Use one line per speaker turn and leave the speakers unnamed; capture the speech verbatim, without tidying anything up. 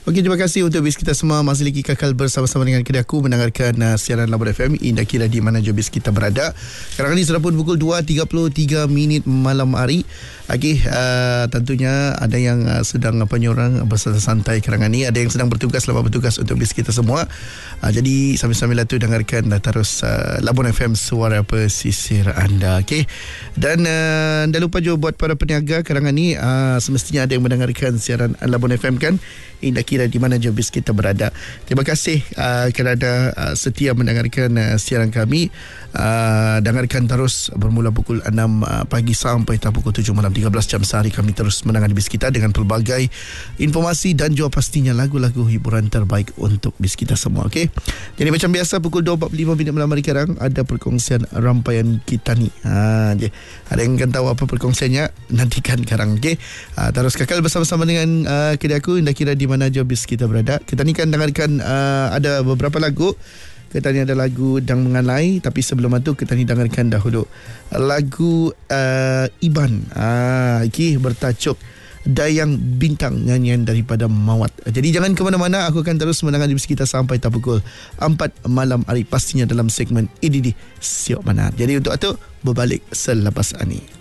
Okey, terima kasih untuk bis kita semua masih lagi kekal bersama-sama dengan Kedaku mendengarkan uh, siaran Labuan F M. Indah kira di mana je bis kita berada. Sekarang ini sudah pun pukul dua tiga puluh tiga minit malam hari. Okey, uh, tentunya ada yang uh, sedang apa ni orang bersantai kerangan ni, ada yang sedang bertugas, selamat bertugas untuk bis kita semua. Uh, jadi sambil-sambil tu dengarkan uh, terus uh, Labuan F M, suara pesisir anda. Okey. Dan uh, jangan lupa juga buat para peniaga kerangan ni, uh, semestinya ada yang mendengarkan siaran Labuan F M kan. Indah kira di mana je bis kita berada. Terima kasih uh, kerana uh, setia mendengarkan uh, siaran kami. Uh, dengarkan terus bermula pukul enam uh, pagi sampai pukul tujuh malam, tiga belas jam sehari kami terus menangani bis kita dengan pelbagai informasi dan juga pastinya lagu-lagu hiburan terbaik untuk bis kita semua. Okey. Jadi macam biasa pukul dua empat puluh lima minit malam hari sekarang ada perkongsian rampaian kita ni. Ha, je. Ada yang akan tahu apa perkongsiannya, nantikan sekarang. Okey. Uh, terus kekal bersama-sama dengan uh, kedai aku Indah kira di mana je bis kita berada. Kita ni kan dengarkan uh, ada beberapa lagu. Kita ni ada lagu Dang Mengalai, tapi sebelum itu kita ni dengarkan dahulu lagu uh, Iban. Ah, okay, bertajuk Dayang Bintang, nyanyian daripada Mawat. Jadi jangan ke mana-mana, aku akan terus menangani bis kita sampai tak pukul empat malam hari, pastinya dalam segmen ini di Siok Mana. Jadi untuk itu berbalik selepas ini.